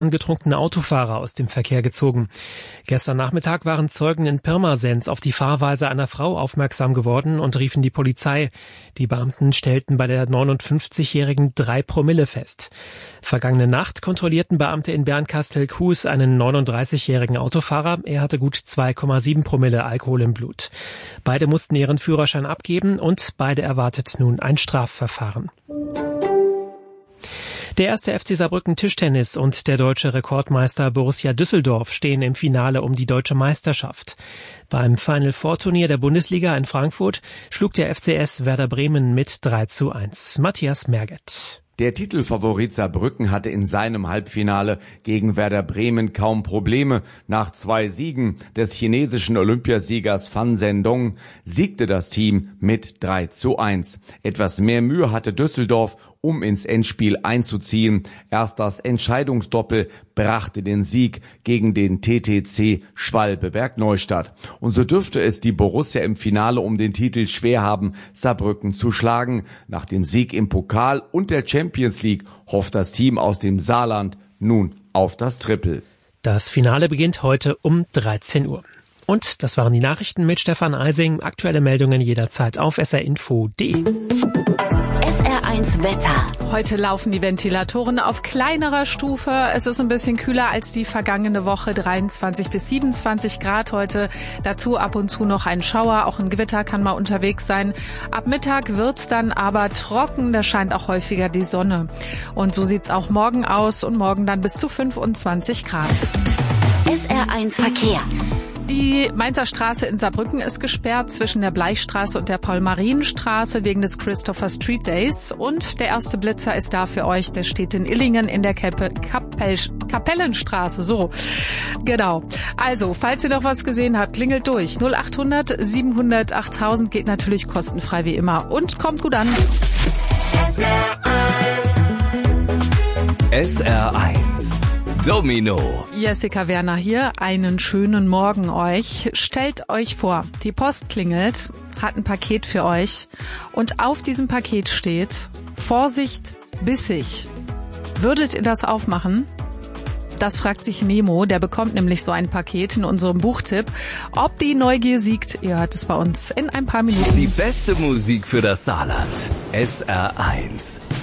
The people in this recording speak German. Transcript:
Angetrunkene Autofahrer aus dem Verkehr gezogen. Gestern Nachmittag waren Zeugen in Pirmasens auf die Fahrweise einer Frau aufmerksam geworden und riefen die Polizei. Die Beamten stellten bei der 59-Jährigen 3 Promille fest. Vergangene Nacht kontrollierten Beamte in Bernkastel-Kues einen 39-jährigen Autofahrer. Er hatte gut 2,7 Promille Alkohol im Blut. Beide mussten ihren Führerschein abgeben und beide erwartet nun ein Strafverfahren. Der erste FC Saarbrücken Tischtennis und der deutsche Rekordmeister Borussia Düsseldorf stehen im Finale um die deutsche Meisterschaft. Beim Final Four Turnier der Bundesliga in Frankfurt schlug der FCS Werder Bremen mit 3:1. Matthias Merget. Der Titelfavorit Saarbrücken hatte in seinem Halbfinale gegen Werder Bremen kaum Probleme. Nach 2 Siegen des chinesischen Olympiasiegers Fan Zhendong siegte das Team mit 3:1. Etwas mehr Mühe hatte Düsseldorf, um ins Endspiel einzuziehen. Erst das Entscheidungsdoppel brachte den Sieg gegen den TTC Schwalbe-Bergneustadt. Und so dürfte es die Borussia im Finale um den Titel schwer haben, Saarbrücken zu schlagen. Nach dem Sieg im Pokal und der Champions League hofft das Team aus dem Saarland nun auf das Triple. Das Finale beginnt heute um 13 Uhr. Und das waren die Nachrichten mit Stefan Eising. Aktuelle Meldungen jederzeit auf srinfo.de. SR1 Wetter. Heute laufen die Ventilatoren auf kleinerer Stufe. Es ist ein bisschen kühler als die vergangene Woche, 23 bis 27 Grad heute. Dazu ab und zu noch ein Schauer, auch ein Gewitter kann mal unterwegs sein. Ab Mittag wird's dann aber trocken, da scheint auch häufiger die Sonne. Und so sieht's auch morgen aus und morgen dann bis zu 25 Grad. SR1 Verkehr. Die Mainzer Straße in Saarbrücken ist gesperrt zwischen der Bleichstraße und der Paul-Marien-Straße wegen des Christopher Street Days. Und der erste Blitzer ist da für euch. Der steht in Illingen in der Kapellenstraße. So, genau. Also, falls ihr noch was gesehen habt, klingelt durch. 0800 700 8000 geht natürlich kostenfrei wie immer. Und kommt gut an. SR1 Domino. Jessica Werner hier. Einen schönen Morgen euch. Stellt euch vor, die Post klingelt, hat ein Paket für euch und auf diesem Paket steht: Vorsicht, bissig. Würdet ihr das aufmachen? Das fragt sich Nemo, der bekommt nämlich so ein Paket in unserem Buchtipp. Ob die Neugier siegt, ihr hört es bei uns in ein paar Minuten. Die beste Musik für das Saarland. SR1.